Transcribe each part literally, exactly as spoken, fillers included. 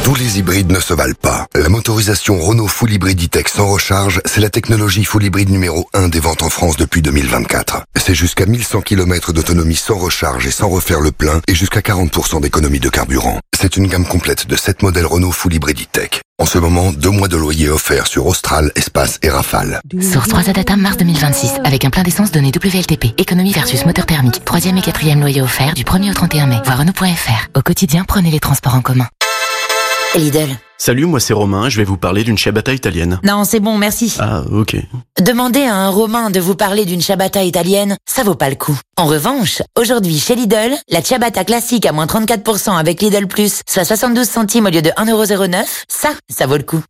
Tous les hybrides ne se valent pas. La motorisation Renault Full Hybrid E-Tech sans recharge, c'est la technologie full hybride numéro un des ventes en France depuis deux mille vingt-quatre. C'est jusqu'à mille cent kilomètres d'autonomie sans recharge et sans refaire le plein et jusqu'à quarante pour cent d'économie de carburant. C'est une gamme complète de sept modèles Renault Full Hybrid E-Tech. En ce moment, deux mois de loyer offerts sur Austral, Espace et Rafale. Source trois Adata mars deux mille vingt-six, avec un plein d'essence donné W L T P. Économie versus moteur thermique. Troisième et quatrième loyer offert du premier au trente et un mai. Voir Renault point F R. Au quotidien, prenez les transports en commun. Lidl. Salut, moi c'est Romain, je vais vous parler d'une ciabatta italienne. Non, c'est bon, merci. Ah, ok. Demander à un Romain de vous parler d'une ciabatta italienne, ça vaut pas le coup. En revanche, aujourd'hui chez Lidl, la ciabatta classique à moins trente-quatre pour cent avec Lidl Plus, soit soixante-douze centimes au lieu de un euro zéro neuf, ça, ça vaut le coup.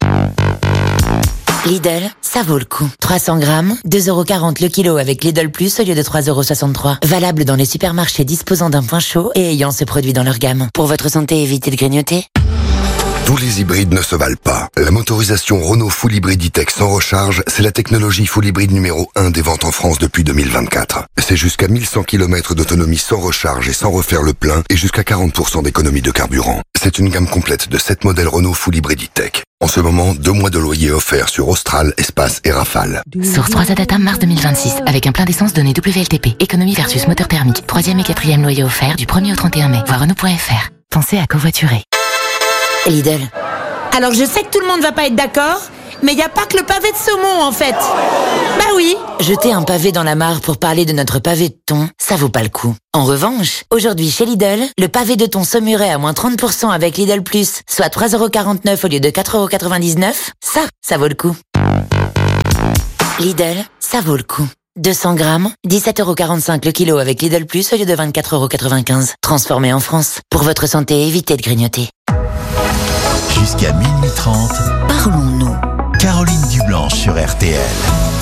Lidl, ça vaut le coup. trois cents grammes, deux euros quarante le kilo avec Lidl Plus au lieu de trois euros soixante-trois. Valable dans les supermarchés disposant d'un point chaud et ayant ce produit dans leur gamme. Pour votre santé, évitez de grignoter. Tous les hybrides ne se valent pas. La motorisation Renault Full Hybrid E-Tech sans recharge, c'est la technologie full hybride numéro un des ventes en France depuis deux mille vingt-quatre. C'est jusqu'à mille cent kilomètres d'autonomie sans recharge et sans refaire le plein et jusqu'à quarante pour cent d'économie de carburant. C'est une gamme complète de sept modèles Renault Full Hybrid E-Tech. En ce moment, deux mois de loyer offerts sur Austral, Espace et Rafale. Source trois Adata mars deux mille vingt-six, avec un plein d'essence donné W L T P. Économie versus moteur thermique. Troisième et quatrième loyer offert du premier au trente et un mai. Voir Renault point F R. Pensez à covoiturer. Lidl. Alors je sais que tout le monde va pas être d'accord, mais y a pas que le pavé de saumon en fait. Bah oui. Jeter un pavé dans la mare pour parler de notre pavé de thon, ça vaut pas le coup. En revanche, aujourd'hui chez Lidl, le pavé de thon saumuret à moins trente pour cent avec Lidl Plus, soit trois euros quarante-neuf au lieu de quatre euros quatre-vingt-dix-neuf, ça, ça vaut le coup. Lidl, ça vaut le coup. deux cents grammes, dix-sept euros quarante-cinq le kilo avec Lidl Plus au lieu de vingt-quatre euros quatre-vingt-quinze. Transformé en France. Pour votre santé, évitez de grignoter. Jusqu'à minuit trente, Parlons-nous. Caroline Dublanche sur R T L.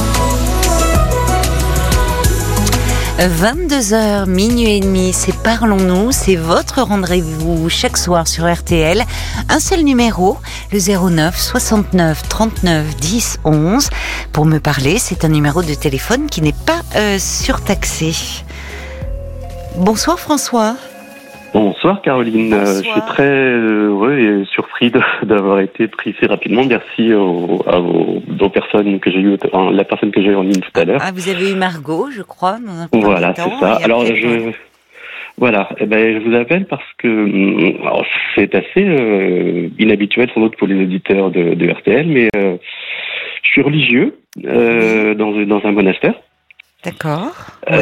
vingt-deux heures, minuit et demi, c'est Parlons-nous, c'est votre rendez-vous chaque soir sur R T L. Un seul numéro, le zéro neuf soixante-neuf trente-neuf dix onze. Pour me parler, c'est un numéro de téléphone qui n'est pas euh, surtaxé. Bonsoir François. Bonsoir Caroline, Bonsoir. Euh, je suis très heureux et surpris de, d'avoir été pris si rapidement. Merci aux, à vos, aux personnes que j'ai eues, enfin, la personne que j'ai eue en ligne tout à l'heure. Ah, vous avez eu Margot, je crois. Dans un voilà, temps, c'est ça. Alors après, je, voilà, eh ben, je vous appelle parce que alors, c'est assez euh, inhabituel sans doute pour les auditeurs de, de R T L, mais euh, je suis religieux euh, dans, dans un monastère. D'accord. Oui.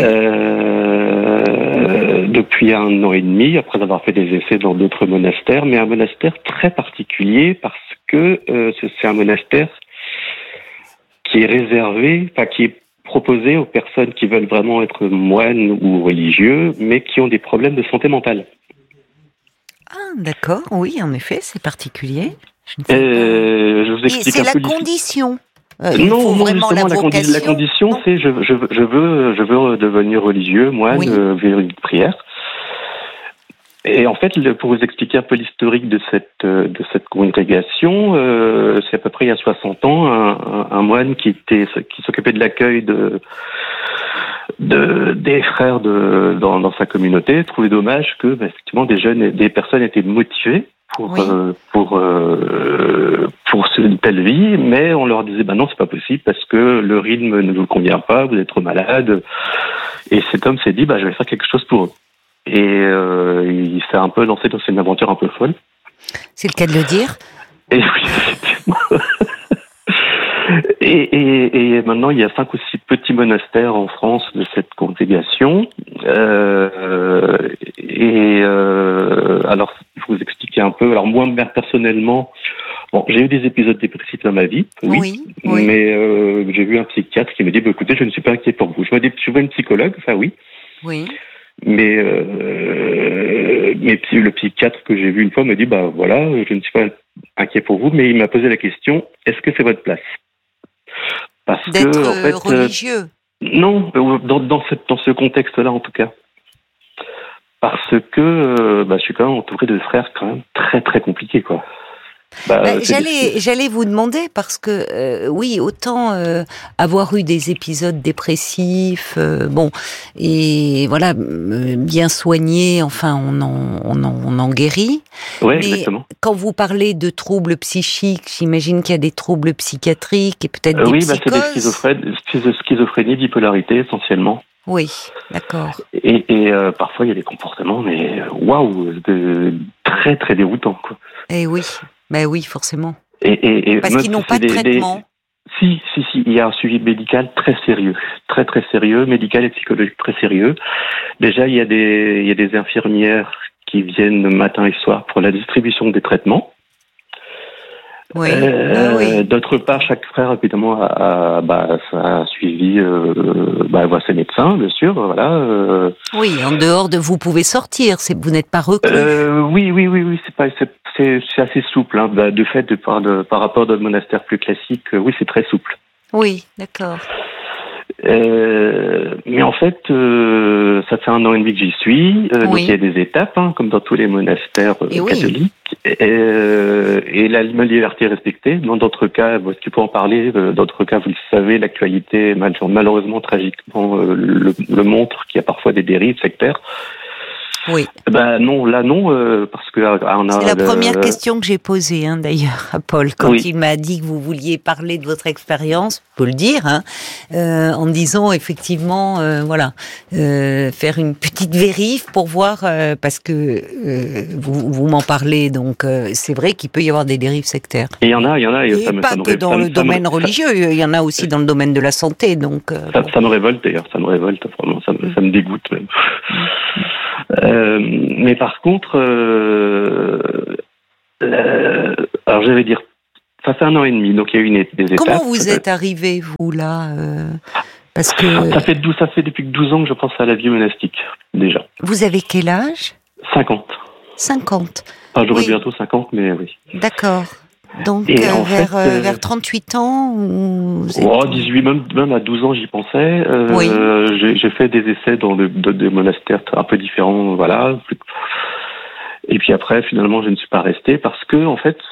Euh, depuis un an et demi, après avoir fait des essais dans d'autres monastères, mais un monastère très particulier parce que euh, c'est un monastère qui est réservé, enfin qui est proposé aux personnes qui veulent vraiment être moines ou religieux, mais qui ont des problèmes de santé mentale. Ah, d'accord. Oui, en effet, c'est particulier. Je ne sais euh, pas. Je vous explique Et c'est un peu la condition. Euh, il non, faut non, vraiment justement, la, la, condi- la condition, non. c'est je, je, je veux, je veux devenir religieux, moine, oui. euh, vivre une prière. Et en fait, le, pour vous expliquer un peu l'historique de cette de cette congrégation, euh, c'est à peu près il y a soixante ans, un, un, un moine qui était qui s'occupait de l'accueil de de des frères de dans, dans sa communauté trouvait dommage que bah, effectivement des jeunes, des personnes étaient motivées pour oui. euh, pour euh, pour une telle vie, mais on leur disait bah non, c'est pas possible parce que le rythme ne vous convient pas, vous êtes trop malade. Et cet homme s'est dit bah je vais faire quelque chose pour eux. Et euh, il s'est un peu lancé dans une aventure un peu folle. C'est le cas de le dire. Et oui, effectivement. et, et, et maintenant, il y a cinq ou six petits monastères en France de cette congrégation. Euh, et euh, alors, il faut vous expliquer un peu. Alors moi, personnellement, bon, j'ai eu des épisodes dépressifs dans ma vie, oui, oui, oui. mais euh, j'ai vu un psychiatre qui me dit bah, écoutez, je ne suis pas inquiet pour vous. Je me dis, tu vois une psychologue, enfin oui. Oui. Mais, euh, mais le psychiatre que j'ai vu une fois m'a dit bah voilà, je ne suis pas inquiet pour vous, mais il m'a posé la question est-ce que c'est votre place? Parce D'être que en fait, religieux. Euh, non, dans, dans, cette, dans ce contexte-là en tout cas, parce que euh, bah, je suis quand même entouré de frères quand même très très compliqués quoi. Bah, Bah, c'est j'allais, des- j'allais vous demander parce que euh, oui, autant euh, avoir eu des épisodes dépressifs, euh, bon, et voilà, euh, bien soignés, enfin, on en, on en, on en guérit. Ouais, Mais exactement. quand vous parlez de troubles psychiques, j'imagine qu'il y a des troubles psychiatriques et peut-être Euh, des oui, bah, c'est des psychoses. schizophrènes, schizo- schizophrénie, bipolarité essentiellement. Oui, d'accord. Et, et euh, parfois il y a des comportements, mais euh, waouh, de- très très déroutants, quoi. Eh oui, ben oui, forcément. Et, et, et Parce moi, qu'ils n'ont c'est pas de des- des- traitement. Si, si, si, il y a un suivi médical très sérieux, très très sérieux, médical et psychologique très sérieux. Déjà, il y a des, il y a des infirmières qui viennent matin et soir pour la distribution des traitements. Oui, Euh, ah oui. D'autre part, chaque frère, évidemment, a, a- bah, ça a suivi, euh, bah, voit ses médecins, bien sûr, voilà. Euh, Oui, en dehors de vous pouvez sortir, c'est, vous n'êtes pas reclus. euh, oui, oui, oui, oui, c'est pas, c'est, c'est, c'est assez souple, hein. Bah, de fait, de par, de, par rapport à d'autres monastères plus classiques, euh, oui, c'est très souple. Oui, d'accord. Euh, mais en fait, euh, ça fait un an et demi que j'y suis. Euh, Oui. Donc il y a des étapes, hein, comme dans tous les monastères euh, Et oui. catholiques. Et, euh, et la liberté est respectée. Dans d'autres cas, bon, tu peux en parler. euh, D'autres cas, vous le savez, l'actualité mal- malheureusement tragiquement euh, le, le montre qu'il y a parfois des dérives sectaires. Oui. Ben non, là non, euh, parce que euh, on a. C'est la le- première question que j'ai posée, hein, d'ailleurs, à Paul, quand Oui. il m'a dit que vous vouliez parler de votre expérience, faut le dire, hein, euh, en disant effectivement, euh, voilà, euh, faire une petite vérif pour voir, euh, parce que euh, vous, vous m'en parlez, donc euh, c'est vrai qu'il peut y avoir des dérives sectaires. Et il y en a, il y en a. Et ça me- pas ça me que ré- dans ça me- le ça me- domaine ça- religieux, il y en a aussi dans le domaine de la santé, donc. euh, Ça, bon. ça me révolte d'ailleurs, ça me révolte vraiment, ça me, ça me dégoûte même. Euh, mais par contre, euh, euh, alors je vais dire, ça fait un an et demi, donc il y a eu une, des étapes. Comment vous êtes arrivé, vous, là euh, Parce que Ça fait, douze, ça fait depuis douze ans que je pense à la vie monastique, déjà. vous avez quel âge cinquante. cinquante. Enfin, j'aurai Oui. bientôt cinquante, mais oui. D'accord. Donc, Et euh, en vers, fait, euh, euh, vers trente-huit ans ou... vous êtes- Oh, dix-huit, même, même à douze ans, j'y pensais. Euh, Oui. j'ai, j'ai fait des essais dans de- de- des monastères un peu différents, voilà. Et puis après, finalement, je ne suis pas resté parce que, en fait,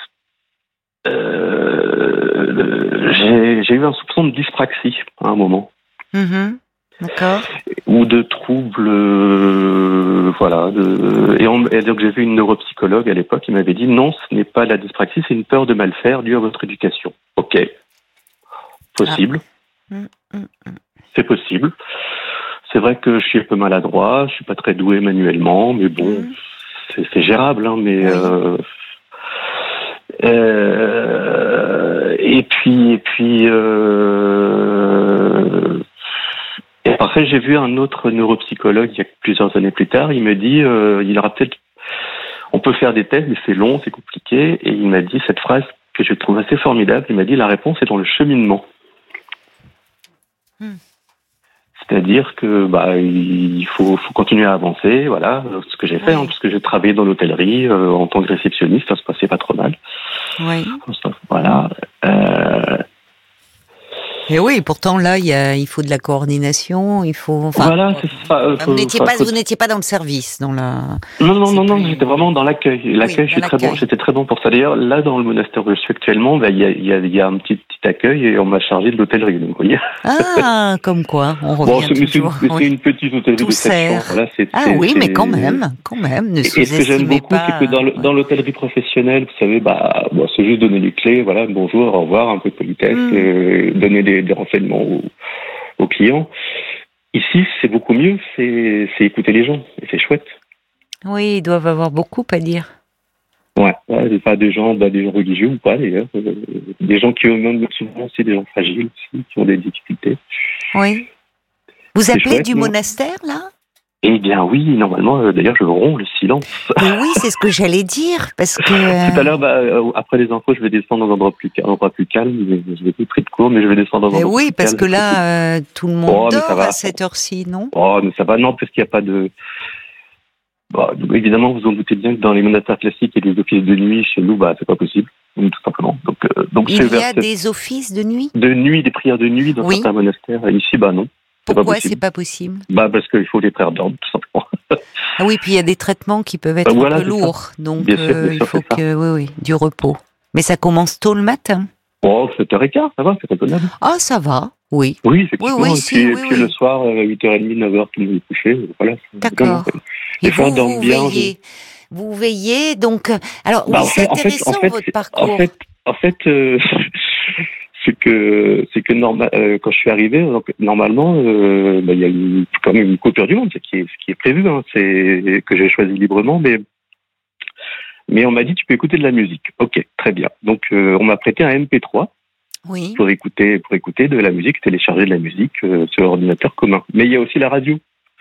euh, j'ai, j'ai eu un soupçon de dyspraxie à un moment. Mhm. D'accord. Ou de troubles, euh, voilà. De, et, on- et donc j'ai vu une neuropsychologue à l'époque qui m'avait dit non, ce n'est pas la dyspraxie, c'est une peur de mal faire due à votre éducation. Ok, possible, Ah. Mm, mm, c'est possible. C'est vrai que je suis un peu maladroit, je suis pas très doué manuellement, mais bon, Mm. c'est, c'est gérable, hein, mais. Oui. Euh, euh, et puis, et puis. Euh, Et après, j'ai vu un autre neuropsychologue il y a plusieurs années plus tard. Il me dit, euh, il aura peut-être, on peut faire des tests, mais c'est long, c'est compliqué. Et il m'a dit cette phrase que je trouve assez formidable. Il m'a dit la réponse est dans le cheminement. Hmm. C'est-à-dire que bah il faut, faut continuer à avancer, voilà, ce que j'ai fait, Oui. hein, parce que j'ai travaillé dans l'hôtellerie euh, en tant que réceptionniste, ça se passait pas trop mal. Oui. Voilà. Euh, Et oui, pourtant là, il y a, il faut de la coordination, il faut. Enfin, voilà, c'est ça. euh, vous faut- n'étiez faut- pas, faut- vous n'étiez pas dans le service, dans la. Non, non, C'est non, non, plus- j'étais vraiment dans l'accueil. L'accueil, Oui, je suis dans très bon, l'accueil. j'étais très bon pour ça. D'ailleurs, là, dans le monastère où je suis actuellement, bah, il y a, il y a, il y a un petit, petit accueil et on m'a chargé de l'hôtellerie, donc, vous voyez. Ah, comme quoi, on revient Bon, c'est, mais c'est, toujours. mais c'est oui. une petite hôtellerie Tout de sept sert. chambres. Voilà, c'est, Ah c'est- oui, c'est- mais quand même, quand même, ne Et, et ce que j'aime sous-estimez beaucoup, pas. c'est que dans, le, dans l'hôtellerie professionnelle, vous savez, bah, bon, c'est juste donner les clés, voilà, bonjour, au revoir, un peu de politesse, Mm. euh, donner des, des renseignements aux, aux clients. Ici, c'est beaucoup mieux, c'est, c'est écouter les gens, et c'est chouette. Oui, ils doivent avoir beaucoup à dire. Ouais, ouais, c'est pas des gens, bah, des gens religieux ou pas d'ailleurs, euh, des gens qui eux-mêmes souvent aussi des gens fragiles aussi, qui ont des difficultés. Oui. Vous C'est appelez chouette, du non monastère, là? Eh bien oui, normalement, euh, d'ailleurs, je romps le silence. Mais oui, c'est ce que j'allais dire, parce que. euh, Tout à l'heure, bah, euh, après les infos, je vais descendre dans un endroit plus, cal- un endroit plus calme. Je vais plus pris de cours, mais je vais descendre dans un Mais endroit oui, plus parce calme. que là, euh, tout le monde Oh, mais ça dort va. à cette heure-ci, non? Oh, mais ça va, non, parce qu'il n'y a pas de. Bon, donc, évidemment, vous en doutez bien que dans les monastères classiques et les offices de nuit, chez nous, bah, c'est pas possible, donc, tout simplement. Donc, euh, donc Il c'est y vers a cette- des offices de nuit? de nuit, des prières de nuit dans Oui. certains monastères. Ici, bah non. C'est pas Pourquoi possible. c'est pas possible? Bah parce qu'il faut les frères d'ordre, tout simplement. Ah oui, puis il y a des traitements qui peuvent être Bah voilà, un peu c'est ça. lourds, donc Bien sûr, euh, bien il sûr, faut c'est ça. que, oui, oui, du repos. Mais ça commence tôt le matin. Oh, sept heures quinze, ça va, c'est raisonnable. Ah, ça va, oui. Oui, effectivement. Oui, oui, et si, puis, oui, puis oui. le soir, euh, huit heures trente, neuf heures, tout le monde est couché. Voilà. D'accord. Les Et fois, vous, on dort vous bien. veillez, vous veillez, donc... euh, Alors, Bah, oui, en c'est fait- en fait- intéressant, en fait, votre c'est- parcours. En fait, en fait euh, c'est que, c'est que norma- euh, quand je suis arrivé, donc, normalement, euh, bah, il y a une, quand même une coupure du monde, ce qui est, ce qui est prévu, hein, c'est que j'ai choisi librement, mais, mais on m'a dit tu peux écouter de la musique. Ok, très bien. Donc, euh, on m'a prêté un M P trois Oui. pour écouter, pour écouter de la musique, télécharger de la musique euh, sur ordinateur commun. Mais il y a aussi la radio.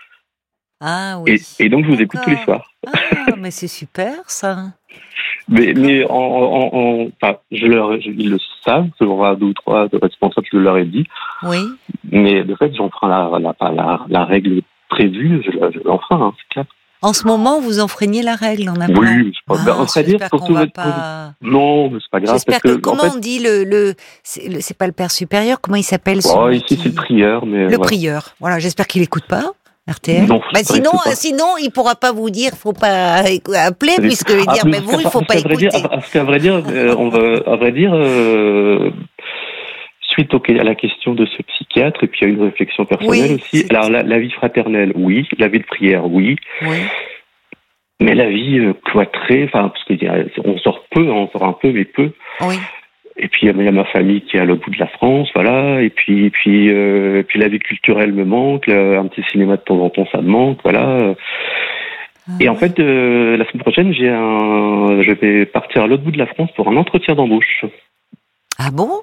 Ah oui. Et, et donc, je vous écoute tous les D'accord. soirs. Ah, mais c'est super, ça. Mais, mais en, en, en- enfin, je leur, je- ils le savent, il y aura deux ou trois de responsables, je leur ai dit. Oui. Mais de fait, j'enfreins la, la, la, la, la règle prévue, je, la- je l'enfreins, hein, c'est clair. En ce moment, vous enfreignez la règle en appelant. Oui, c'est pas Ah, grave. On serait dire, j'espère pour qu'on tout va votre- pas... Non, mais c'est pas grave. J'espère parce que, que, en comment fait, on dit le, le, c'est, le- c'est pas le père supérieur, comment il s'appelle oh, celui ici, qui- c'est le prieur, mais. Le voilà. prieur. Voilà, j'espère qu'il écoute pas. R T L. Non, bah c'est vrai sinon, que c'est pas. sinon, il pourra pas vous dire, faut pas écou- appeler, puisque il va dire, Ah, mais vous, il faut parce pas qu'à vrai écouter. dire- Parce qu'à vrai dire, euh, on va, à vrai dire, euh, suite au, à la question de ce psychiatre, et puis il y a une réflexion personnelle Oui, aussi. c'est- Alors, la, la vie fraternelle, oui. La vie de prière, oui. Oui. Mais la vie euh, cloîtrée, enfin, parce qu'on sort peu, on sort un peu, mais peu. Oui. Et puis il y a ma famille qui est à l'autre bout de la France, voilà. Et puis, et puis, euh, et puis la vie culturelle me manque, le- un petit cinéma de temps en temps ça me manque, voilà. Ah, Et en oui. fait, euh, la semaine prochaine, j'ai un, je vais partir à l'autre bout de la France pour un entretien d'embauche. Ah bon?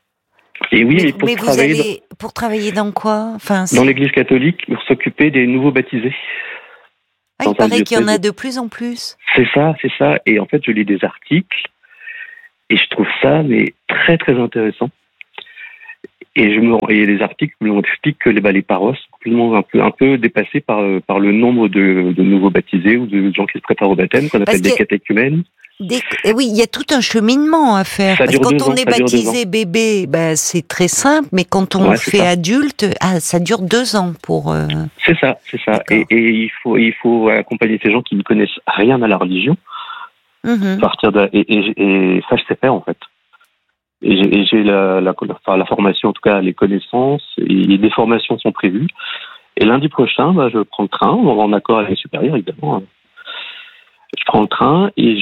Et oui, mais, mais pour mais vous travailler allez, pour travailler dans quoi? Enfin, dans, dans l'Église catholique, pour s'occuper des nouveaux baptisés. ah, dans il un paraît qu'il y en a diocèse. de plus en plus. C'est ça, c'est ça. Et en fait, je lis des articles et je trouve ça mais très très intéressant. Et je me et les articles m'expliquent que les, bah, les paroisses sont complètement un peu un peu dépassées par euh, par le nombre de, de nouveaux baptisés ou de gens qui se préparent au baptême, qu'on Parce appelle des que- catéchumènes. Dès que- eh oui, il y a tout un cheminement à faire. Ça Parce dure que quand deux on ans, est ça dure deux baptisé bébé, ben, c'est très simple, mais quand on Ouais, c'est fait ça. adulte, ah, ça dure deux ans pour. euh, C'est ça, c'est ça. D'accord. Et, et il faut il faut accompagner ces gens qui ne connaissent rien à la religion. mhm. Partir de et, et, et ça je sais faire en fait. Et j'ai, et j'ai la, la, enfin, la formation, en tout cas les connaissances, et des formations sont prévues. Et lundi prochain, bah, je prends le train, en accord avec les supérieurs évidemment. Je prends le train et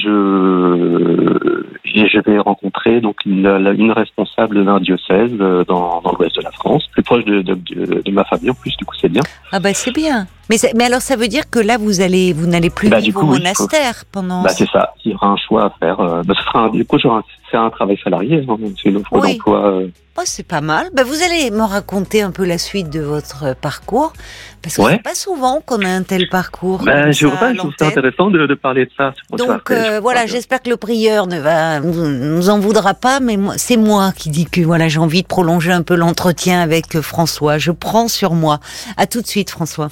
je et je vais rencontrer donc une, une responsable d'un diocèse dans, dans l'ouest de la France, plus proche de, de, de, de ma famille en plus, du coup c'est bien. Ah bah c'est bien. Mais, c'est- mais alors ça veut dire que là vous allez, vous n'allez plus Bah, vivre du coup, au oui, monastère pendant. Bah c'est ça, il y aura un choix à faire. Euh, bah, ce sera un, du coup j'aurai un, c'est un travail salarié, hein, c'est une offre Oui. d'emploi. Euh, Oh, c'est pas mal. Bah, vous allez me raconter un peu la suite de votre parcours, parce que Ouais. c'est pas souvent qu'on a un tel parcours. bah, comme je ça, à je trouve ça l'antenne. intéressant de, de parler de ça. sur- sur Donc R T L, euh, je voilà, crois que- j'espère que le prieur ne va nous, nous en voudra pas, mais moi, c'est moi qui dis que voilà, j'ai envie de prolonger un peu l'entretien avec euh, François. Je prends sur moi. À tout de suite, François.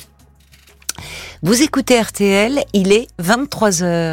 Vous écoutez R T L, il est vingt-trois heures.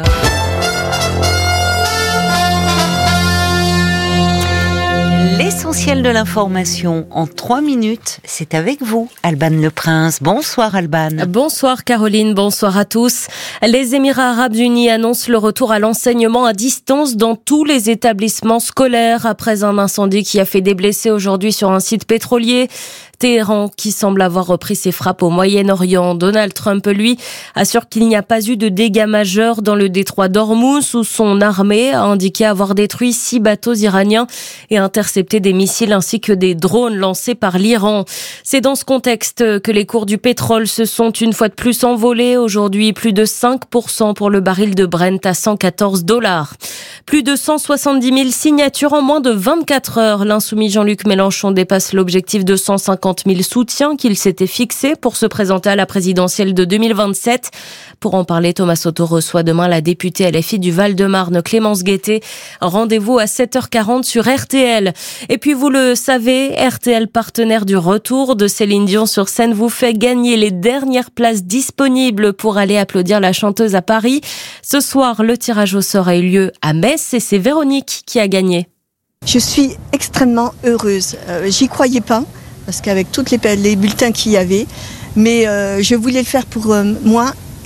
L'essentiel de l'information en trois minutes, c'est avec vous, Alban Le Prince. Bonsoir Alban. Bonsoir Caroline, bonsoir à tous. Les Émirats Arabes Unis annoncent le retour à l'enseignement à distance dans tous les établissements scolaires après un incendie qui a fait des blessés aujourd'hui sur un site pétrolier. Téhéran, qui semble avoir repris ses frappes au Moyen-Orient. Donald Trump, lui, assure qu'il n'y a pas eu de dégâts majeurs dans le détroit d'Ormuz, où son armée a indiqué avoir détruit six bateaux iraniens et intercepté des missiles ainsi que des drones lancés par l'Iran. C'est dans ce contexte que les cours du pétrole se sont une fois de plus envolés. Aujourd'hui, plus de cinq pour cent pour le baril de Brent à cent quatorze dollars. Plus de cent soixante-dix mille signatures en moins de vingt-quatre heures. L'insoumis Jean-Luc Mélenchon dépasse l'objectif de cent cinquante mille soutiens qu'il s'était fixé pour se présenter à la présidentielle de deux mille vingt-sept. Pour en parler, Thomas Soto reçoit demain la députée L F I du Val-de-Marne, Clémence Guettet. Rendez-vous à sept heures quarante sur R T L. Et puis, vous le savez, R T L, partenaire du retour de Céline Dion sur scène, vous fait gagner les dernières places disponibles pour aller applaudir la chanteuse à Paris. Ce soir, le tirage au sort a eu lieu à Metz et c'est Véronique qui a gagné. Je suis extrêmement heureuse. Euh, j'y croyais pas, parce qu'avec tous les, les bulletins qu'il y avait, mais euh, je voulais le faire pour euh, moi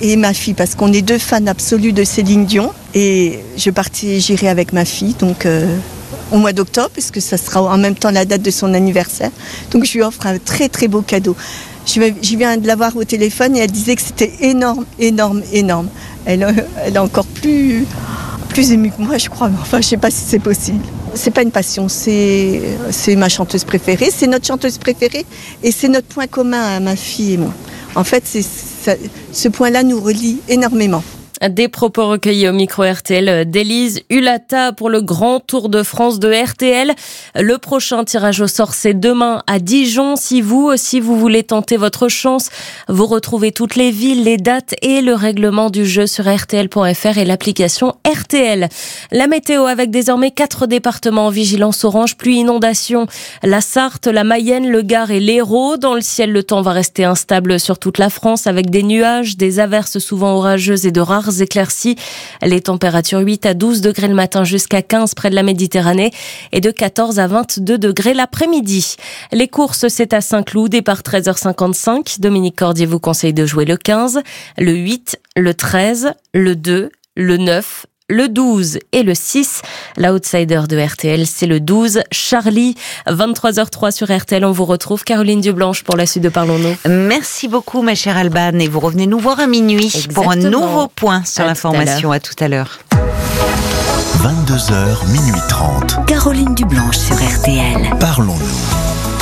et ma fille, parce qu'on est deux fans absolus de Céline Dion. Et je partis, j'irai avec ma fille, donc euh, au mois d'octobre, puisque ça sera en même temps la date de son anniversaire. Donc je lui offre un très très beau cadeau. Je, je viens de la voir au téléphone et elle disait que c'était énorme, énorme, énorme. Elle, elle est encore plus, plus émue que moi, je crois. Mais enfin, je ne sais pas si c'est possible. C'est pas une passion, c'est, c'est ma chanteuse préférée, c'est notre chanteuse préférée et c'est notre point commun, ma fille et moi. En fait, c'est, ça, ce point-là nous relie énormément. Des propos recueillis au micro R T L d'Élise Hulata pour le grand Tour de France de R T L. Le prochain tirage au sort, c'est demain à Dijon. Si vous aussi, vous voulez tenter votre chance, vous retrouvez toutes les villes, les dates et le règlement du jeu sur R T L point F R et l'application R T L. La météo avec désormais quatre départements en vigilance orange, pluie, inondation. La Sarthe, la Mayenne, le Gard et l'Hérault. Dans le ciel, le temps va rester instable sur toute la France avec des nuages, des averses souvent orageuses et de rares éclaircies. Les températures huit à douze degrés le matin jusqu'à quinze près de la Méditerranée et de quatorze à vingt-deux degrés l'après-midi. Les courses, c'est à Saint-Cloud, départ treize heures cinquante-cinq. Dominique Cordier vous conseille de jouer le quinze, le huit, le treize, le deux, le neuf, le douze et le six. L'outsider de R T L, c'est le douze, Charlie. vingt-trois heures trois sur R T L, on vous retrouve. Caroline Dublanche pour la suite de Parlons-nous. Merci beaucoup, ma chère Alban. Et vous revenez nous voir à minuit. Exactement. Pour un nouveau point sur à l'information. Tout à, à tout à l'heure. vingt-deux heures, minuit trente. Caroline Dublanche sur R T L. Parlons-nous.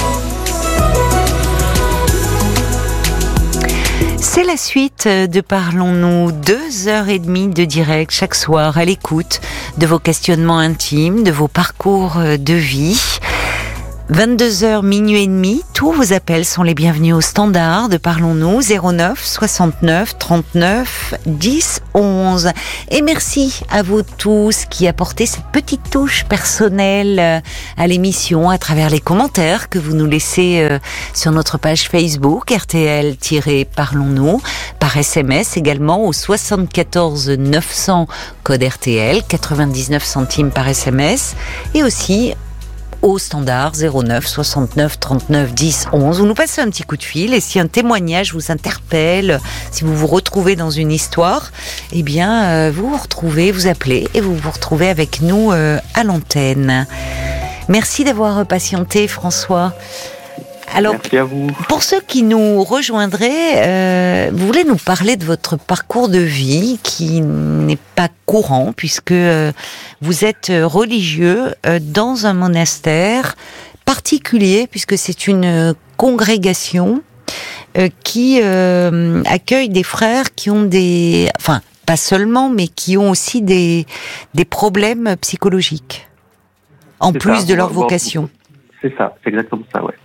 C'est la suite de Parlons-nous, deux heures et demie de direct chaque soir à l'écoute de vos questionnements intimes, de vos parcours de vie. vingt-deux heures, minuit et demi, tous vos appels sont les bienvenus au standard de Parlons-nous, zéro neuf soixante-neuf trente-neuf dix onze. Et merci à vous tous qui apportez cette petite touche personnelle à l'émission à travers les commentaires que vous nous laissez sur notre page Facebook R T L-Parlons-nous, par S M S également au soixante-quatorze neuf cents code R T L, quatre-vingt-dix-neuf centimes par S M S, et aussi au standard zéro neuf soixante-neuf trente-neuf dix onze. Vous nous passez un petit coup de fil et si un témoignage vous interpelle, si vous vous retrouvez dans une histoire, eh bien euh, vous vous retrouvez, vous appelez et vous vous retrouvez avec nous euh, à l'antenne. Merci d'avoir patienté, François. Alors, merci à vous. Pour ceux qui nous rejoindraient, euh, vous voulez nous parler de votre parcours de vie qui n'est pas courant puisque euh, vous êtes religieux euh, dans un monastère particulier puisque c'est une congrégation euh, qui euh, accueille des frères qui ont des, enfin pas seulement, mais qui ont aussi des des problèmes psychologiques en c'est plus ça, de leur bon, vocation. C'est ça, c'est exactement ça, ouais.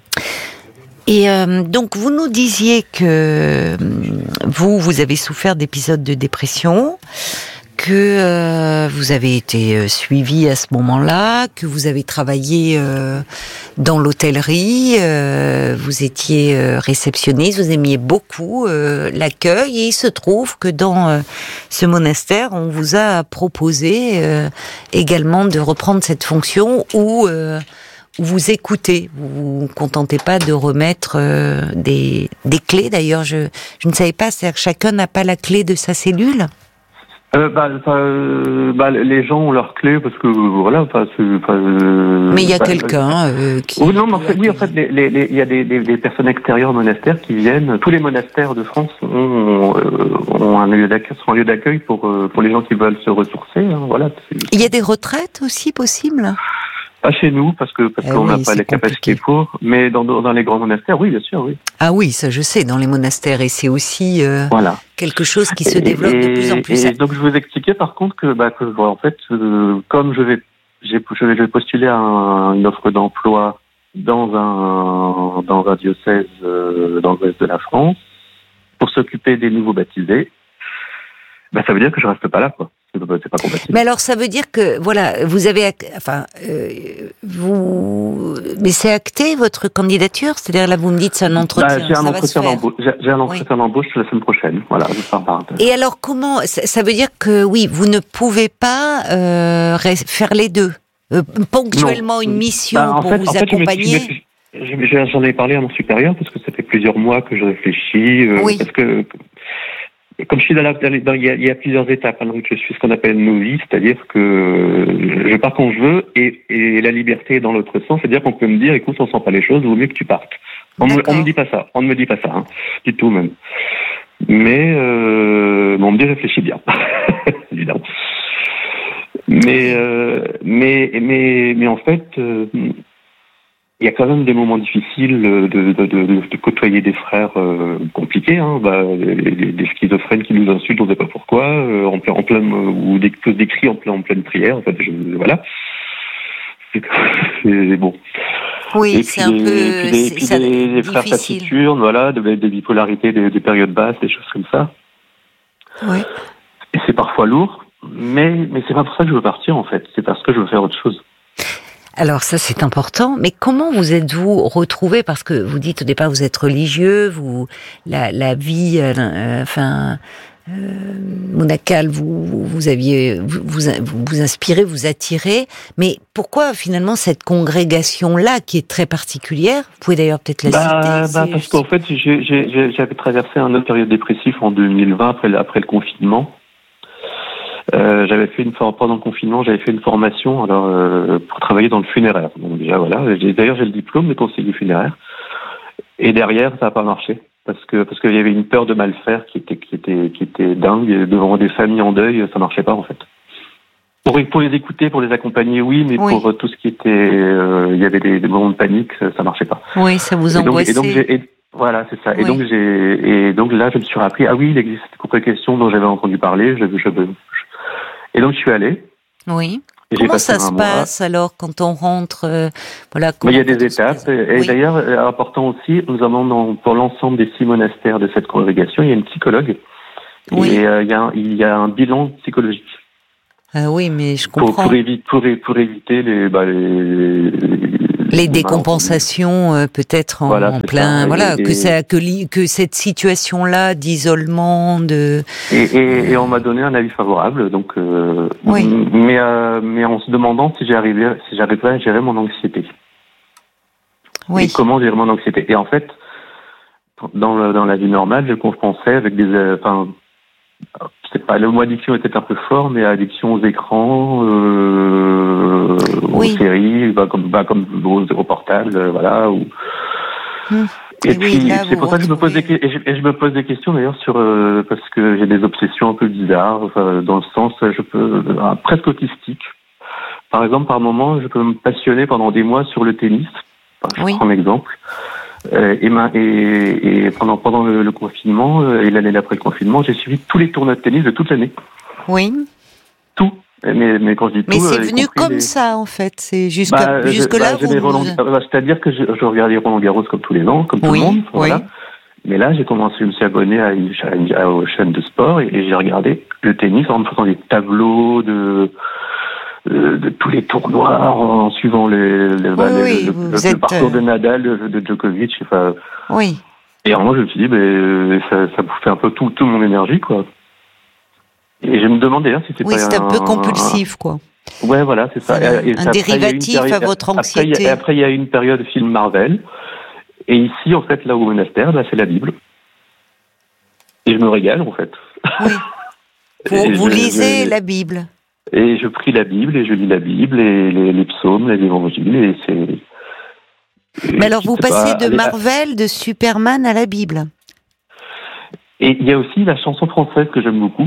Et euh, donc vous nous disiez que vous, vous avez souffert d'épisodes de dépression, que euh, vous avez été euh, suivi à ce moment-là, que vous avez travaillé euh, dans l'hôtellerie, euh, vous étiez euh, réceptionniste, vous aimiez beaucoup euh, l'accueil, et il se trouve que dans euh, ce monastère, on vous a proposé euh, également de reprendre cette fonction où euh, vous écoutez, vous vous contentez pas de remettre euh, des, des clés. D'ailleurs, je, je ne savais pas, c'est-à-dire que chacun n'a pas la clé de sa cellule. Euh, bah, euh, bah, les gens ont leurs clés parce que voilà. Enfin, euh, mais il y a bah, quelqu'un euh, qui. Oui, non, mais en fait, oui, en fait, les, les, les, il y a des, des, des personnes extérieures au monastère qui viennent. Tous les monastères de France ont, euh, ont un lieu d'accueil, sont un lieu d'accueil pour pour les gens qui veulent se ressourcer. Hein, voilà. Il y a des retraites aussi possibles. Pas chez nous, parce que parce eh qu'on n'a oui, pas les capacités pour, mais dans, dans les grands monastères, oui, bien sûr, oui. Ah oui, ça je sais, dans les monastères, et c'est aussi euh, voilà. quelque chose qui se développe et, de plus en plus. Et donc je vous expliquais par contre que, bah, que bon, en fait, euh, comme je vais, j'ai, je vais postuler à un, une offre d'emploi dans un dans un diocèse euh, dans l'ouest de la France pour s'occuper des nouveaux baptisés, bah ça veut dire que je reste pas là, quoi. C'est pas compatible. Mais alors, ça veut dire que, voilà, vous avez, enfin, euh, vous, mais c'est acté votre candidature, c'est-à-dire là, vous me dites c'est un entretien. Bah, j'ai, un entretien d'embauche, j'ai, j'ai un entretien oui. d'embauche la semaine prochaine, voilà. Je pars par Et alors, comment, ça, ça veut dire que, oui, vous ne pouvez pas euh, faire les deux, euh, ponctuellement non. une mission bah, pour fait, vous en fait, accompagner. Je me suis, j'en ai parlé à mon supérieur parce que ça fait plusieurs mois que je réfléchis, euh, oui. parce que. Comme je suis dans la, dans, il y a, il y a plusieurs étapes. Hein, donc je suis ce qu'on appelle novice, c'est-à-dire que je pars quand je veux et, et la liberté est dans l'autre sens, c'est-à-dire qu'on peut me dire, écoute, on sent pas les choses, il vaut mieux que tu partes. On me, on me dit pas ça, on ne me dit pas ça, hein, du tout même. Mais euh, bon, on me dit réfléchis bien, évidemment. Mais, euh, mais, mais, mais en fait, euh, il y a quand même des moments difficiles de, de, de, de, de côtoyer des frères euh, compliqués, hein, bah, des, des schizophrènes qui nous insultent, on ne sait pas pourquoi, euh, en plein, en plein, ou des, des cris en, plein, en pleine prière. En fait, je, voilà. C'est, c'est bon. Oui, et c'est un des, peu puis des, c'est, puis ça, des, des frères taciturnes, voilà, des, des bipolarités, des, des périodes basses, des choses comme ça. Oui. Et c'est parfois lourd, mais mais c'est pas pour ça que je veux partir en fait. C'est parce que je veux faire autre chose. Alors ça c'est important, mais comment vous êtes-vous retrouvé, parce que vous dites au départ vous êtes religieux, vous la, la vie, euh, enfin euh, monacale, vous vous aviez vous, vous vous inspirez, vous attirez, mais pourquoi finalement cette congrégation là qui est très particulière, vous pouvez d'ailleurs peut-être la bah, citer. Bah parce qu'en fait j'ai, j'ai, j'avais traversé un autre période dépressif en deux mille vingt après après le confinement. Euh, j'avais fait une pendant le confinement, j'avais fait une formation alors euh, pour travailler dans le funéraire. Donc déjà voilà, j'ai, d'ailleurs j'ai le diplôme de conseiller funéraire. Et derrière, ça n'a pas marché parce que parce qu'il y avait une peur de mal faire qui était qui était qui était dingue devant des familles en deuil, ça marchait pas en fait. Pour pour les écouter, pour les accompagner, oui, mais oui. Pour tout ce qui était, euh, il y avait des, des moments de panique, ça, ça marchait pas. Oui, ça vous angoissait. Et donc, et donc j'ai, et, voilà, c'est ça. Oui. Et donc j'ai et donc là, je me suis rappelé, ah oui, il existe cette question dont j'avais entendu parler. Je, je, je, Et donc je suis allé. Oui. Et comment ça se passe alors quand on rentre euh, voilà. Mais il y a des étapes. Et, oui. et d'ailleurs, important aussi, nous avons dans, pour l'ensemble des six monastères de cette congrégation, il y a une psychologue. Oui. Et euh, il y a un, il y a un bilan psychologique. Ah oui, mais je comprends. Pour, pour, éviter, pour, pour éviter les, bah, les, les décompensations, euh, peut-être en, voilà, en plein, ça. voilà, et, que ça, que, li, que cette situation-là d'isolement, de. Et, et, et on m'a donné un avis favorable, donc. Euh, oui. Mais, euh, mais en se demandant si j'arrivais, si j'arrivais à gérer mon anxiété. Oui. Et comment gérer mon anxiété. Et en fait, dans, le, dans la vie normale, je compensais avec des, enfin. Euh, c'est pas, le mot addiction était un peu fort, mais addiction aux écrans, euh, oui. aux séries, bah, comme, bah, comme au, au portable, euh, voilà. Ou... Hum. Et, et puis, oui, là, c'est pour ça que je me pose des, et je, et je me pose des questions d'ailleurs sur, euh, parce que j'ai des obsessions un peu bizarres, enfin, dans le sens, je peux, euh, presque autistique. Par exemple, par moment, je peux me passionner pendant des mois sur le tennis. Enfin, je oui. prends un exemple. Euh, et, ma, et, et pendant pendant le, le confinement euh, et l'année d'après le confinement, j'ai suivi tous les tournois de tennis de toute l'année. Oui. Tout. Mais mais quand je dis tout, mais c'est euh, venu comme les... ça en fait. C'est jusque bah, jusque là. Bah, vous... Roland... bah, c'est-à-dire que je, je regardais Roland Garros comme tous les ans, comme tout oui, le monde. Voilà. Oui. Mais là, j'ai commencé, je me suis abonné à une, à une, à une chaîne de sport et, et j'ai regardé le tennis en me faisant des tableaux de. De, de tous les tournois en suivant les, les, oui, bah, oui, le, le, le parcours de Nadal, de, de Djokovic, enfin. Oui. Et alors moi je me suis dit, ben ça, ça bouffait un peu tout, tout mon énergie, quoi. Et je me demandais d'ailleurs si c'était oui, pas c'est un, un peu compulsif, un... quoi. Ouais, voilà, c'est ça. Et, et un après, dérivatif période... à votre anxiété. Après, il y a, après, il y a une période film Marvel. Et ici, en fait, là au monastère, là, c'est la Bible. Et je me régale, en fait. Oui. Vous, vous je, lisez je... la Bible. Et je prie la Bible, et je lis la Bible, et les, les psaumes, les évangiles, et c'est... Et mais alors, vous passez pas, de Marvel, à... de Superman à la Bible. Et il y a aussi la chanson française que j'aime beaucoup.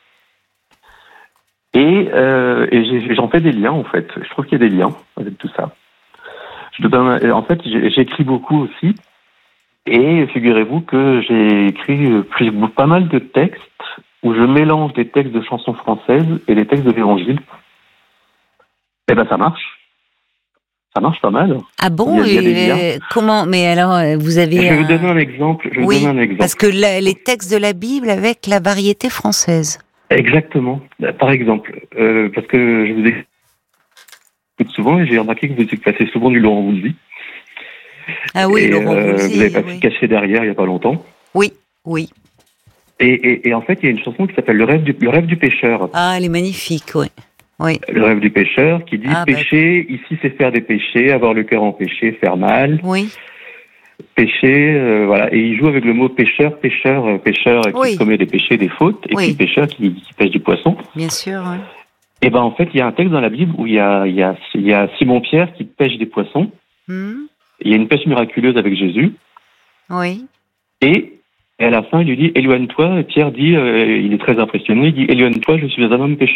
Et, euh, et j'ai, j'en fais des liens, en fait. Je trouve qu'il y a des liens avec tout ça. Je donne, en fait, j'écris beaucoup aussi. Et figurez-vous que j'ai écrit plus, pas mal de textes où je mélange des textes de chansons françaises et des textes de l'Évangile. Eh ben, ça marche. Ça marche pas mal. Ah bon? Il y a, il y a et comment? Mais alors, vous avez... Je vais vous donner un exemple. Je vais oui, vous donner un exemple. Parce que la, les textes de la Bible avec la variété française. Exactement. Par exemple, euh, parce que je vous écoute souvent et j'ai remarqué que vous passez souvent du Laurent Voulzy. Ah oui, et, Laurent euh, Voulzy. Vous avez pas oui. pu cacher derrière il y a pas longtemps. Oui, oui. Et, et, et en fait, il y a une chanson qui s'appelle Le rêve du, le rêve du pêcheur. Ah, elle est magnifique, oui. Oui. Le rêve du pêcheur qui dit ah, pécher, bah... ici c'est faire des péchés, avoir le cœur empêché, faire mal. Oui. péché, euh, voilà. Et il joue avec le mot pêcheur, pêcheur, euh, pêcheur qui Oui. commet des péchés, des fautes, et Oui. puis pêcheur qui, qui pêche du poisson. Bien sûr. Ouais. Et ben en fait, il y a un texte dans la Bible où il y a, il y a, il y a Simon-Pierre qui pêche des poissons. Hmm. Il y a une pêche miraculeuse avec Jésus. Oui. Et, et à la fin, il lui dit « Éloigne-toi ». Et Pierre dit, euh, il est très impressionné, il dit « Éloigne-toi, je suis un homme pécheur ».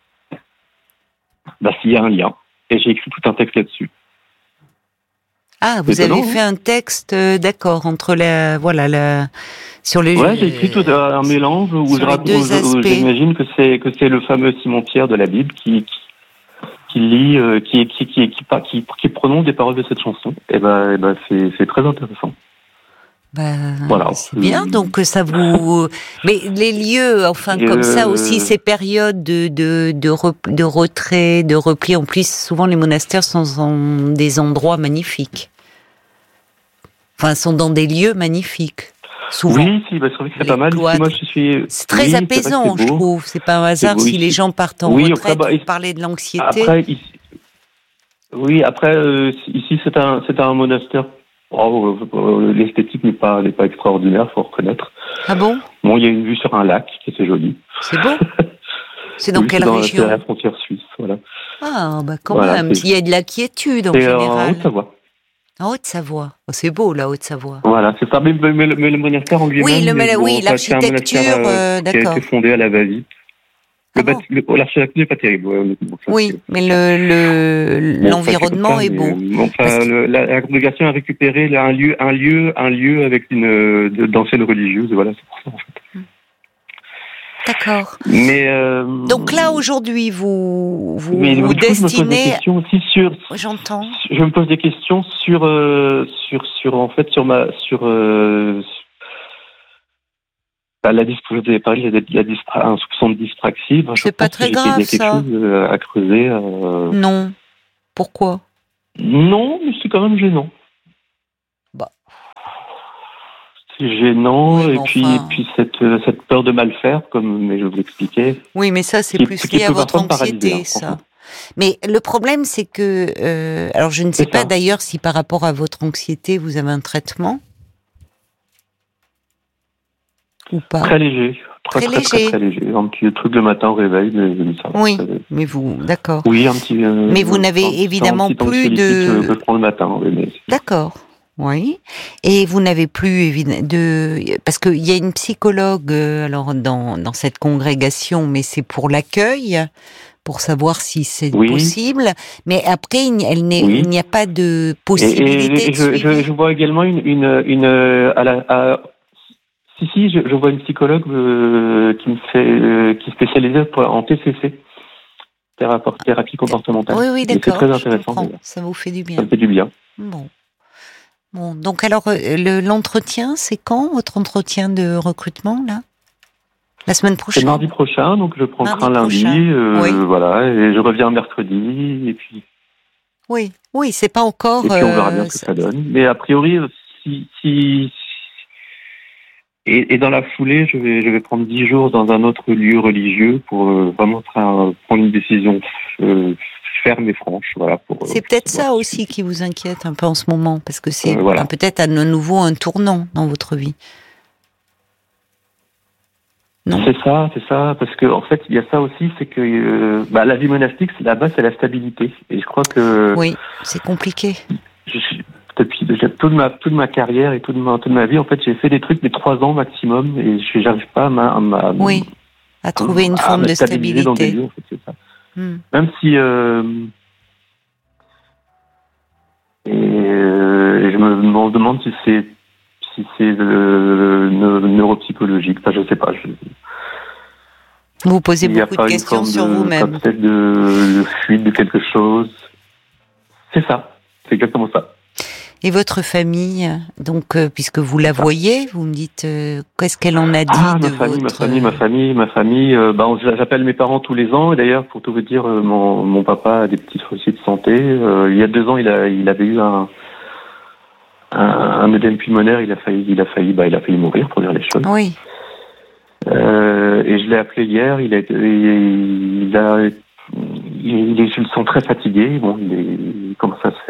Bah, s'il y a un lien. Et j'ai écrit tout un texte là-dessus. Ah, vous C'est avez étonnant, fait un texte, euh, d'accord, entre la, voilà, la, sur les. Ouais, j'ai écrit tout un mélange où sur je les raconte, deux où aspects. j'imagine que c'est que c'est le fameux Simon-Pierre de la Bible qui qui, qui lit, euh, qui, qui qui qui qui qui prononce des paroles de cette chanson. Et ben, et ben c'est c'est très intéressant. Ben, Voilà. c'est bien, donc ça vous. Mais les lieux, enfin, Et comme ça euh, aussi, ces périodes de de de, rep- de retrait, de repli. En plus, souvent les monastères sont dans des endroits magnifiques. Enfin, sont dans des lieux magnifiques. Souvent. Oui, si, bah, c'est vrai que c'est Les pas mal. cloîtres. Moi, je suis. C'est très oui, c'est vrai que apaisant, c'est je beau. trouve. C'est pas un hasard beau si ici. les gens partent en Oui, retraite après, bah, pour il- parler de l'anxiété. Après, ici, oui, après, euh, ici, c'est un, c'est un monastère. Oh, euh, l'esthétique n'est pas, n'est pas extraordinaire, faut reconnaître. Ah bon? Bon, il y a une vue sur un lac qui est assez joli. C'est beau. C'est dans Oui, quelle c'est dans, région? c'est à la frontière suisse, voilà. Ah, bah quand Voilà, même. c'est- Il y a de la quiétude en C'est en général. Haute-Savoie. En Haute-Savoie. Oh, c'est beau, la Haute-Savoie. Voilà, c'est ça. Mais, mais, mais le, mais le monastère en lui-même. Oui, le mais mona- oui, ça, c'est un l'architecture, monastère, euh, qui a d'accord. été fondé à la va-vite. Le Ah bon? bâti- le- oh, l'architecture n'est pas terrible. Ouais, mais bon, ça, Oui, c'est- mais le, le, bon, l'environnement ça, c'est est comme ça, beau. mais, euh, Parce Enfin, que- le- la, la congrégation a récupéré là, un lieu, un lieu, un lieu avec une euh, de- d'anciennes religieuses. Et voilà, c'est pour ça en fait. D'accord. Mais euh, Donc là, aujourd'hui, vous vous, mais vous du coup, je me pose des destinez... questions aussi sur. J'entends. Je me pose des questions sur euh, sur sur en fait sur ma sur euh, bah, la dis- vous avez parlé de la distra- un soupçon de dyspraxie. Bah, je C'est pas pense très qu'il y a grave, quelque ça. chose euh, à creuser. euh. Non. Pourquoi? Non, mais c'est quand même gênant. Bah. C'est gênant, Oui, mais et puis, enfin. et puis cette, euh, cette peur de mal faire, comme mais je vous l'expliquais. Oui, mais ça, c'est Qui- plus qui lié à peut votre parfois me paralyser, anxiété, hein, ça. franchement. Mais le problème, c'est que... euh, alors, je ne sais C'est pas ça. d'ailleurs si par rapport à votre anxiété, vous avez un traitement ou pas. Très léger. Très, Très très, très, léger. très léger. Un petit truc le matin au réveil, mais, mais ça va. Oui, Ça va. mais vous... D'accord. Oui, un petit. euh, Mais vous n'avez un petit- évidemment un petit plus de- anxiolytique que je prends le matin. Oui, mais D'accord. Oui. Et vous n'avez plus évidemment de parce qu'il y a une psychologue euh, alors dans dans cette congrégation, mais c'est pour l'accueil, pour savoir si c'est Oui. possible. Mais après, il n'y- elle n'est- Oui. il n'y a pas de Et, et- possibilité et de je, je, suivi. je vois également une, une, une euh, à la, à- si si, je, je vois une psychologue euh, qui me fait, euh, qui est spécialisée pour- en T C C, thérapie, thérapie comportementale. Oui, oui, Et c'est d'accord. très Je intéressant. comprends. d'ailleurs. Ça vous fait du Ça bien. me fait du bien. Bon. Bon. Donc alors, euh, le, l'entretien, c'est quand votre entretien de recrutement là? La semaine C'est prochaine. mardi prochain, donc je prends le Mardi train lundi, prochain. euh, Oui. voilà, et je reviens mercredi, et puis, Oui, oui, c'est pas encore. et puis on verra euh, bien ce que ça donne. Mais a priori, si, si et, et dans la foulée, je vais, je vais prendre dix jours dans un autre lieu religieux pour euh, vraiment tra- prendre une décision euh, ferme et franche, voilà. Pour, euh, C'est peut-être savoir. ça aussi qui vous inquiète un peu en ce moment, parce que c'est Euh, voilà. enfin, peut-être à nouveau un tournant dans votre vie. Non. C'est ça, c'est ça, parce que en fait, il y a ça aussi, c'est que euh, bah, la vie monastique, c'est là-bas, c'est la stabilité, et je crois que Oui, c'est compliqué. je suis depuis déjà toute ma toute ma carrière et toute ma toute ma vie, en fait, j'ai fait des trucs mais trois ans maximum, et je j'arrive pas à, ma, à, ma- Oui, à trouver une à forme me de stabiliser dans des stabilité. lieux, en fait, c'est ça. Hmm. Même si euh, et euh, je me m'en demande si c'est si c'est euh, neu- neuropsychologique, enfin, je sais pas. Je, Vous posez il n'y a beaucoup pas de une questions forme sur de, vous-même. peut-être de, de fuite de quelque chose. C'est ça, c'est exactement ça. Et votre famille, donc, euh, puisque vous la voyez, vous me dites, euh, qu'est-ce qu'elle en a dit Ah, de ma famille, ma votre... famille, ma famille, ma famille. Euh, bah, on- j'appelle mes parents tous les ans. Et d'ailleurs, pour tout vous dire, euh, mon, mon papa a des petits soucis de santé. Euh, il y a deux ans, il a, il avait eu un, un, un œdème pulmonaire. Il a failli, il a failli, bah, il a failli mourir, pour dire les choses. Oui, Euh, et je l'ai appelé hier. Il a, il a, il est, je le sens très fatigué. Bon, il, est, il commence à se faire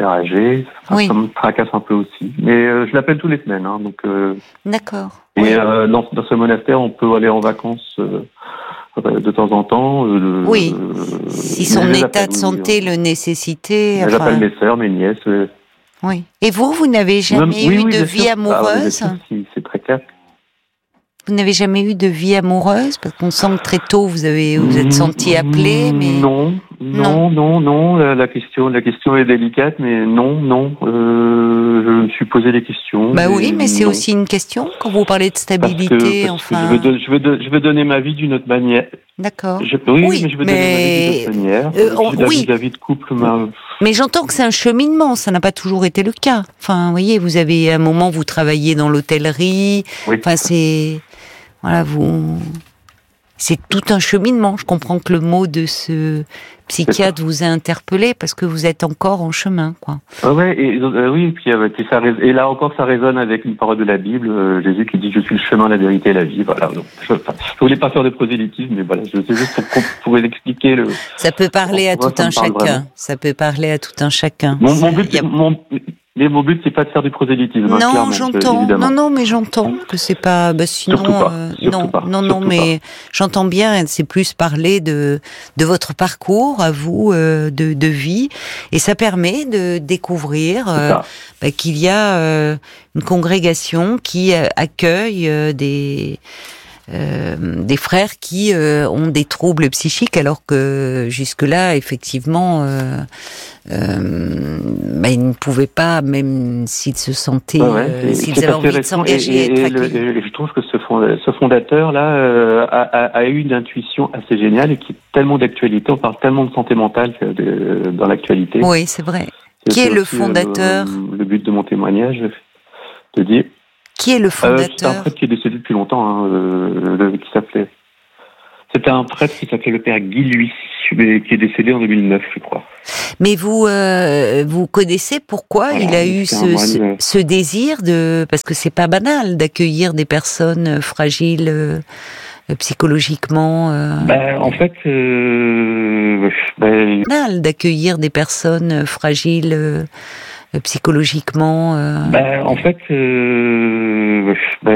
hyper âgé. Ça, Oui. ça me tracasse un peu aussi. Mais euh, je l'appelle tous les semaines. Hein, donc, euh, D'accord. et Oui. euh, dans, dans ce monastère, on peut aller en vacances euh, de temps en temps. Euh, Oui. euh, Si mais son je les état appelle, de oui, santé oui. le nécessitait. Mais Enfin, J'appelle mes sœurs, mes nièces. euh. oui. Et vous, vous n'avez jamais Même- oui, eu oui, de bien vie sûr. Ah, oui, bien amoureuse sûr, si, c'est très clair. Vous n'avez jamais eu de vie amoureuse? Parce qu'on sent que très tôt, vous avez, vous êtes senti appelé, mais... Non, non, non, non. La, la question, la question est délicate, mais non, non. Euh, je me suis posé des questions. Bah oui, mais c'est non. aussi une question quand vous parlez de Parce stabilité, que, parce enfin. que je, veux don- je, veux don- je veux donner ma vie d'une autre manière. D'accord. Je, oui, Oui, mais je veux mais- donner ma vie d'une autre manière. Euh, on- Vis-à-vis oui. vis-à-vis de couple, ma... Mais j'entends que c'est un cheminement, ça n'a pas toujours été le cas. Enfin, vous voyez, vous avez un moment, vous travaillez dans l'hôtellerie. Oui. Enfin, c'est, voilà, vous, c'est tout un cheminement. Je comprends que le mot de ce psychiatre vous a interpellé parce que vous êtes encore en chemin, quoi. Ah ouais, et, euh, oui, et puis, euh, puis ça, rés- et là encore, ça résonne avec une parole de la Bible, euh, Jésus qui dit « Je suis le chemin, la vérité et la vie ». Voilà. Donc, je, enfin, je voulais pas faire de prosélytisme, mais voilà, je sais juste pour, pour vous expliquer le. Ça peut parler à Moi, tout ça un me parle chacun. vraiment. Ça peut parler à tout un chacun. Mon, mon but, Il y a- mon, mais mon but, c'est pas de faire du prosélytisme. hein, Non, clairement, je- j'entends. évidemment. Non, non, mais j'entends que c'est pas. Bah, sinon, Surtout pas, euh, surtout non, pas, non, non, surtout mais j'entends bien. C'est plus parler de de votre parcours à vous euh, de de vie, et ça permet de découvrir euh, ça. bah, qu'il y a euh, une congrégation qui euh, accueille euh, des euh, des frères qui euh, ont des troubles psychiques, alors que jusque-là, effectivement, euh, euh, bah, ils ne pouvaient pas, même s'ils se sentaient, Ouais, ouais, euh, c'est- s'ils c'est avaient assez envie de récent, s'engager, et, et, être et le- accueillis. et je trouve que ce, fond- ce fondateur-là euh, a, a, a eu une intuition assez géniale et qui est tellement d'actualité. On parle tellement de santé mentale que de- dans l'actualité. Oui, c'est vrai. C'est Qui est le aussi, fondateur euh, Le but de mon témoignage, de dire. Qui est le Euh, c'est un fondateur prêtre qui est décédé depuis longtemps, hein, euh, le- qui s'appelait. C'était un prêtre qui s'appelait le père Guy Luy, mais qui est décédé en deux mille neuf, je crois. Mais vous, euh, vous connaissez pourquoi Voilà, il a eu c'est un ce, moine, ce, euh. ce désir de, parce que c'est pas banal d'accueillir des personnes fragiles euh, psychologiquement. Euh, Ben, en fait, euh, ben, banal d'accueillir des personnes fragiles euh, psychologiquement. Euh, ben, en fait, euh, ben,